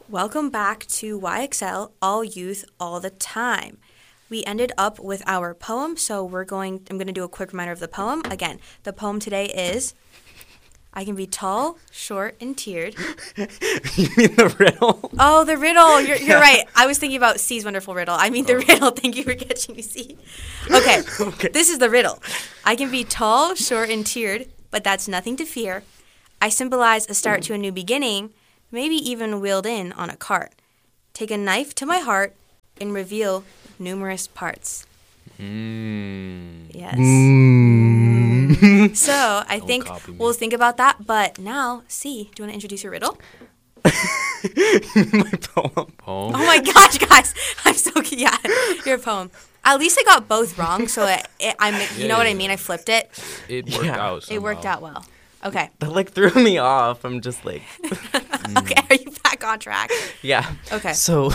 Welcome back to YXL, All Youth, All the Time. We ended up with our poem, so I'm going to do a quick reminder of the poem. Again, the poem today is, I can be tall, short, and tiered. You mean the riddle? Oh, the riddle. You're right. I was thinking about C's wonderful riddle. I mean the riddle. Thank you for catching me, C. Okay, This is the riddle. I can be tall, short, and tiered, but that's nothing to fear. I symbolize a start to a new beginning, maybe even wheeled in on a cart. Take a knife to my heart and reveal numerous parts. Yes. So I think we'll think about that. But now, C, do you want to introduce your riddle? My poem. Oh my gosh, guys. I'm so yeah, your poem. At least I got both wrong, so you know what I mean? I flipped it. It worked out somehow. It worked out well. Okay. That threw me off. I'm just like... Okay, are you back on track? Yeah. Okay. So...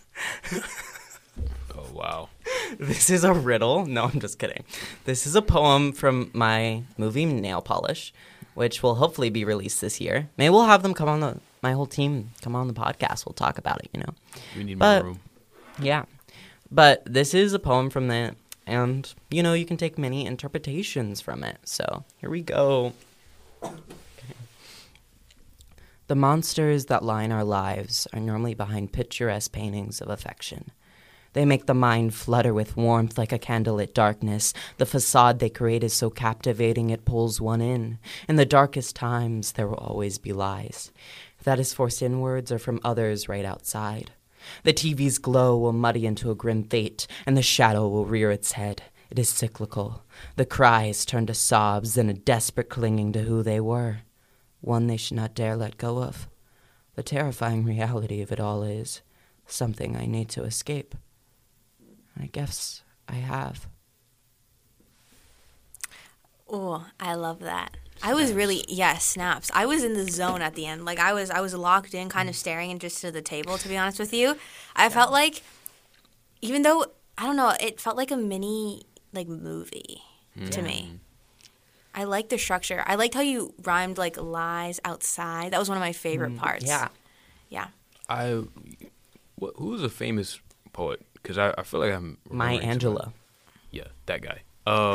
Oh, wow. This is a riddle. No, I'm just kidding. This is a poem from my movie Nail Polish, which will hopefully be released this year. Maybe we'll have them my whole team come on the podcast. We'll talk about it, We need more room. Yeah. But this is a poem from that, and, you can take many interpretations from it. So, here we go. Okay. The monsters that line our lives are normally behind picturesque paintings of affection. They make the mind flutter with warmth like a candlelit darkness. The facade they create is so captivating it pulls one in. In the darkest times, there will always be lies. If that is forced inwards or from others right outside. The TV's glow will muddy into a grim fate, and the shadow will rear its head. It is cyclical. The cries turn to sobs and a desperate clinging to who they were. One they should not dare let go of. The terrifying reality of it all is something I need to escape. I guess I have. Oh, I love that. I was really, snaps. I was in the zone at the end. Like I was locked in, kind of staring into the table, to be honest with you. I felt like, even though, I don't know, it felt like a mini, movie to me. I liked the structure. I liked how you rhymed, lies outside. That was one of my favorite parts. Yeah. Yeah. Who's a famous poet? Because I feel like I'm... Maya Angelou. Yeah, that guy.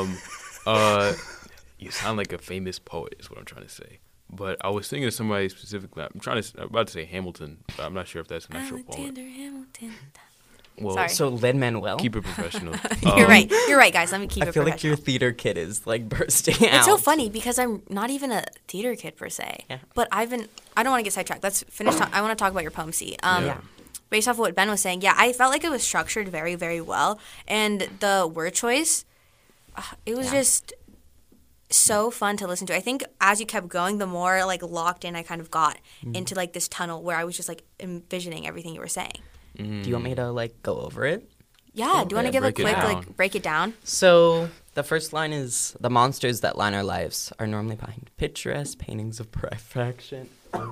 You sound like a famous poet is what I'm trying to say. But I was thinking of somebody specifically. I'm about to say Hamilton, but I'm not sure if that's an actual poet. Alexander Hamilton. Well, Sorry. So Lin-Manuel? keep it professional. You're right. You're right, guys. Let me keep it I feel like professional. your theater kid is bursting out. It's so funny because I'm not even a theater kid per se. Yeah. But I don't want to get sidetracked. Let's finish. I want to talk about your poem, C. Yeah. Based off of what Ben was saying, I felt like it was structured very, very well. And the word choice, it was just so fun to listen to. I think as you kept going, the more locked in I kind of got into this tunnel where I was just envisioning everything you were saying. Do you want me to go over it? Yeah. Do you want to give a break it quick down. break it down? So the first line is, the monsters that line our lives are normally behind picturesque paintings of perfection.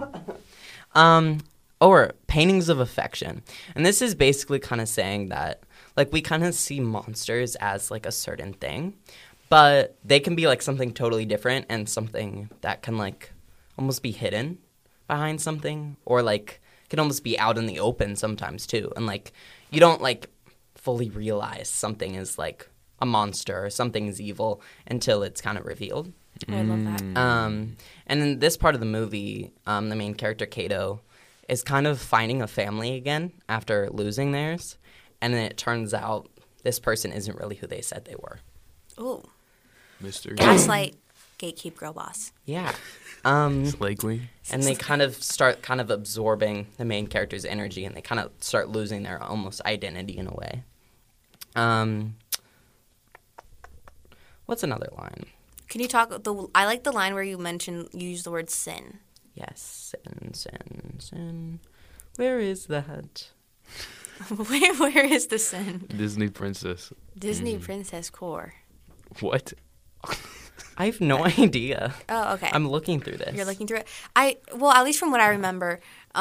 Or paintings of affection. And this is basically kind of saying that, we kind of see monsters as, a certain thing, but they can be, something totally different and something that can, almost be hidden behind something, or, can almost be out in the open sometimes, too. And, you don't, fully realize something is, a monster or something is evil until it's kind of revealed. I love that. And in this part of the movie, the main character, Kato, is kind of finding a family again after losing theirs. And then it turns out this person isn't really who they said they were. Ooh. Mr. Gaslight, gatekeep, girl boss. Yeah. Slay Queen. And they kind of start absorbing the main character's energy, and they kind of start losing their almost identity in a way. What's another line? Can you talk? I like the line where you use the word sin. Yes, sin. Where is that? Where is the sin? Disney princess. Disney Princess Core. What? I have no idea. Oh, okay. I'm looking through this. You're looking through it. At least from what I remember,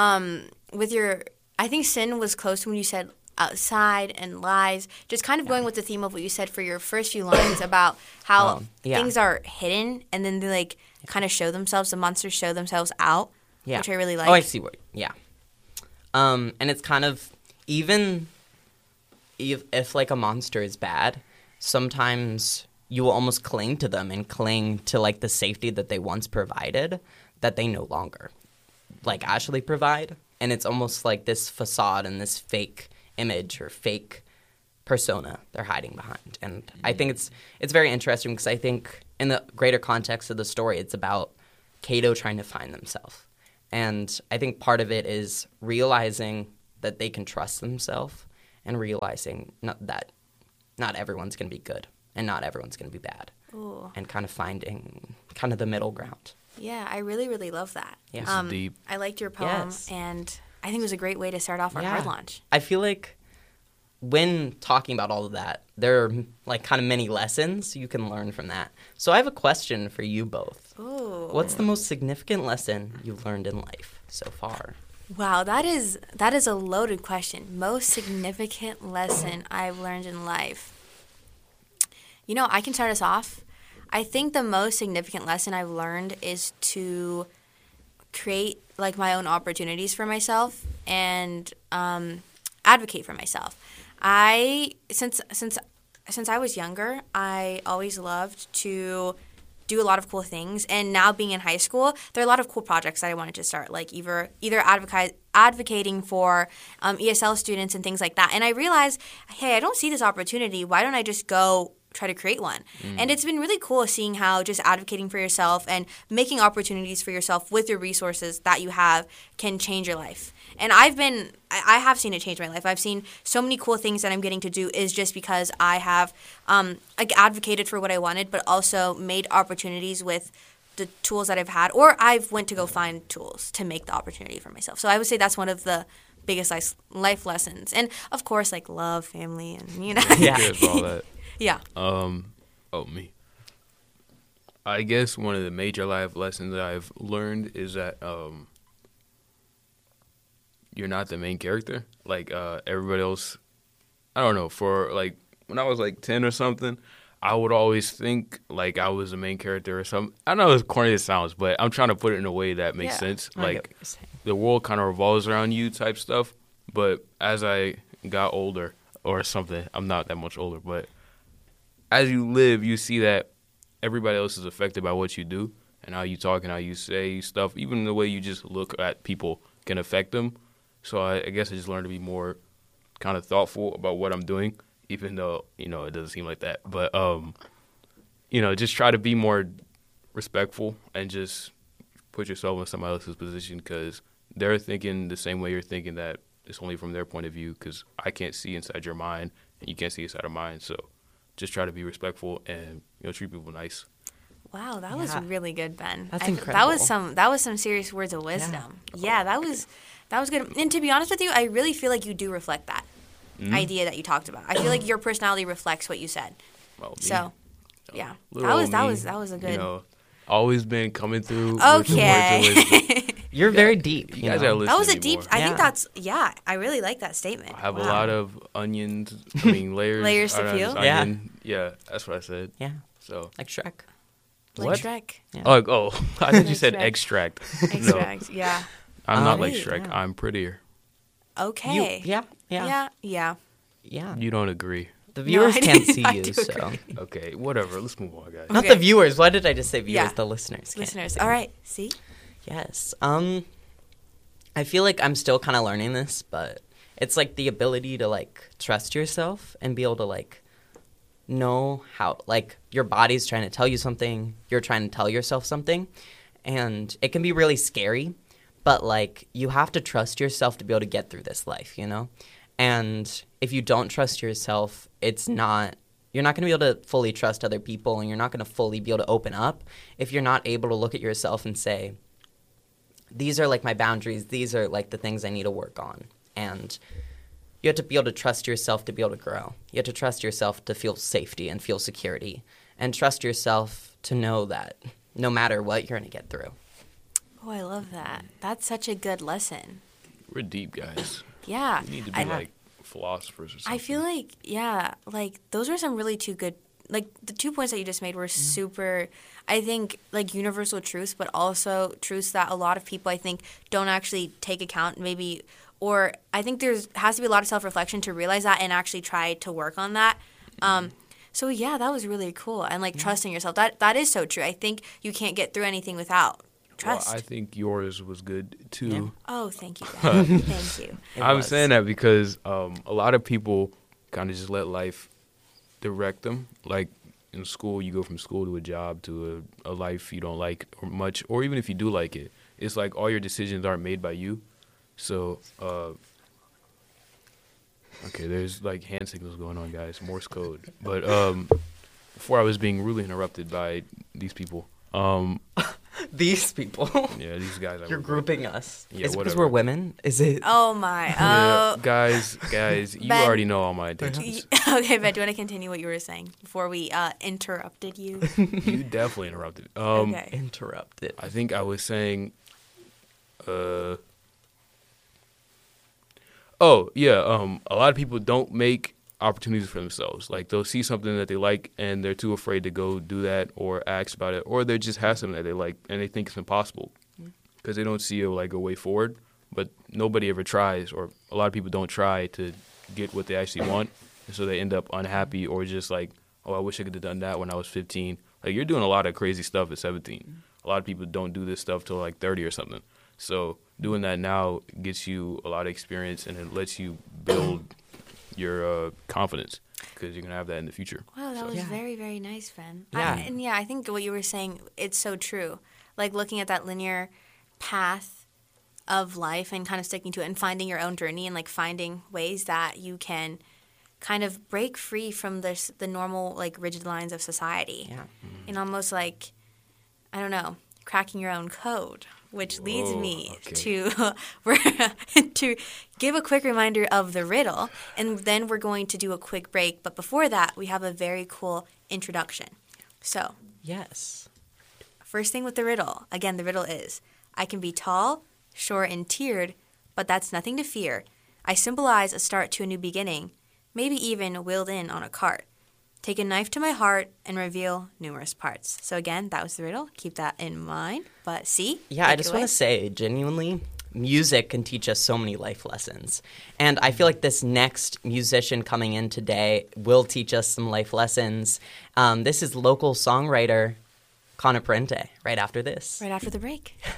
I think sin was close to when you said outside and lies. Just kind of going with the theme of what you said for your first few lines about how things are hidden and then they kind of show themselves. The monsters show themselves out, which I really like. Oh, I see what. Yeah. And it's kind of, even if like a monster is bad, sometimes you will almost cling to them and cling to like the safety that they once provided that they no longer like actually provide. And it's almost like this facade and this fake image or fake persona they're hiding behind. And I think it's very interesting because I think in the greater context of the story, it's about Kato trying to find themselves. And I think part of it is realizing that they can trust themselves and realizing that not everyone's going to be good and not everyone's going to be bad. Ooh. And kind of finding kind of the middle ground. Yeah, I really, really love that. Yeah. This is deep. I liked your poem, Yes. and I think it was a great way to start off our Yeah. hard launch. I feel like when talking about all of that, there are like kind of many lessons you can learn from that. So I have a question for you both. Ooh. What's the most significant lesson you've learned in life so far? Wow, that is a loaded question. Most significant lesson I've learned in life. You know, I can start us off. I think the most significant lesson I've learned is to create like my own opportunities for myself and advocate for myself. Since I was younger, I always loved to do a lot of cool things, and now being in high school, there are a lot of cool projects that I wanted to start, like either advocating for ESL students and things like that. And I realized, hey, I don't see this opportunity. Why don't I just go try to create one? And it's been really cool seeing how just advocating for yourself and making opportunities for yourself with your resources that you have can change your life. And I have seen it change my life. I've seen so many cool things that I'm getting to do is just because I have advocated for what I wanted, but also made opportunities with the tools that I've had, or I've went to go find tools to make the opportunity for myself. So I would say that's one of the biggest life lessons. And of course, like love, family, and Yeah. Good for all that. Yeah. Me. I guess one of the major life lessons that I've learned is that you're not the main character. Like everybody else, I don't know. For like when I was like 10 or something, I would always think like I was the main character or something. I know as corny as it sounds, but I'm trying to put it in a way that makes sense. I get what Like you're saying. the world kind of revolves around you type stuff. But as I got older or something, I'm not that much older, but as you live, you see that everybody else is affected by what you do and how you talk and how you say stuff. Even the way you just look at people can affect them. So I guess I just learned to be more kind of thoughtful about what I'm doing, even though, it doesn't seem like that. But, just try to be more respectful and just put yourself in somebody else's position because they're thinking the same way you're thinking, that it's only from their point of view, because I can't see inside your mind and you can't see inside of mine. So just try to be respectful and treat people nice. Wow, that was really good, Ben. That's incredible. incredible. That was some serious words of wisdom. Yeah, that was good. And to be honest with you, I really feel like you do reflect that idea that you talked about. I feel like your personality reflects what you said. Well, me, So, yeah, little that old was a good. Always been coming through. With the words of wisdom. Okay. You're very deep. You guys gotta listen That was a to me deep. more. I think Yeah. that's. Yeah, I really like that statement. I have Wow. a lot of onions. Layers. Layers to I don't know, peel? just Yeah. onion. Yeah, that's what I said. Yeah, So. like Shrek. Like What? Shrek. Yeah. Oh, I thought you said Shrek. extract. No, Extract. Yeah. I'm not like Right, Shrek. yeah. I'm prettier. Okay. Yeah. Yeah. You don't agree. The No, viewers I can't do- see I you, do so agree. Okay, whatever. Let's move on, guys. not Okay. the viewers. Why did I just say viewers? Yeah. The listeners. Can't. Listeners. All right. See. Yes. I feel like I'm still kind of learning this, but it's like the ability to like trust yourself and be able to like know how like your body's trying to tell you something, you're trying to tell yourself something, and it can be really scary, but like you have to trust yourself to be able to get through this life, And if you don't trust yourself, you're not going to be able to fully trust other people, and you're not going to fully be able to open up if you're not able to look at yourself and say, these are like my boundaries. These are like the things I need to work on. And you have to be able to trust yourself to be able to grow. You have to trust yourself to feel safety and feel security. And trust yourself to know that no matter what, you're going to get through. Oh, I love that. That's such a good lesson. We're deep, guys. Yeah. We need to be like philosophers or something. I feel like, yeah, like those are some really two good like the 2 points that you just made were super, I think, like universal truths, but also truths that a lot of people, I think, don't actually take account maybe, or I think has to be a lot of self-reflection to realize that and actually try to work on that. So yeah, that was really cool. And like trusting yourself, that is so true. I think you can't get through anything without trust. Well, I think yours was good too. Yeah. Oh, thank you, guys. Thank you. I'm saying that because a lot of people kind of just let life direct them. Like in school, you go from school to a job to a life you don't like or much, or even if you do like it, it's like all your decisions aren't made by you. So, okay, there's like hand signals going on, guys, Morse code. But before I was being rudely interrupted by these people. These people. Yeah, these guys. You're grouping us. Yeah, Is it because whatever. we're women? Is it? Oh my. Yeah, guys, you Ben. already know all my intentions. Okay, Ben, do you want to continue what you were saying before we interrupted you? You definitely interrupted. Okay. Interrupted. I think I was saying, oh yeah, a lot of people don't make opportunities for themselves. Like they'll see something that they like and they're too afraid to go do that or ask about it, or they just have something that they like and they think it's impossible because they don't see a way forward. But nobody ever tries, or a lot of people don't try to get what they actually want, and so they end up unhappy or just like, oh, I wish I could have done that when I was 15. Like you're doing a lot of crazy stuff at 17. A lot of people don't do this stuff till like 30 or something. So doing that now gets you a lot of experience and it lets you build your confidence because you're going to have that in the future. Wow, that was Yeah. very, very nice, Ben. Yeah. I think what you were saying, it's so true. Like looking at that linear path of life and kind of sticking to it and finding your own journey and like finding ways that you can kind of break free from the normal like rigid lines of society. Yeah. And almost like, I don't know, cracking your own code, which leads Whoa, me okay. to give a quick reminder of the riddle, and then we're going to do a quick break. But before that, we have a very cool introduction. So, Yes. first thing with the riddle. Again, the riddle is, I can be tall, short, and tiered, but that's nothing to fear. I symbolize a start to a new beginning, maybe even wheeled in on a cart. Take a knife to my heart and reveal numerous parts. So again, that was the riddle. Keep that in mind. But see? Yeah, I just want to say, genuinely, music can teach us so many life lessons. And I feel like this next musician coming in today will teach us some life lessons. This is local songwriter Connor Parente right after this. Right after the break.